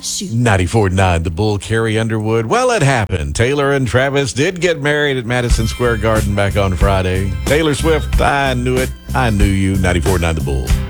shoes. 94.9 The Bull, Carrie Underwood. Well, it happened. Taylor and Travis did get married at Madison Square Garden back on Friday. Taylor Swift, I knew it. I knew you. 94.9 The Bull.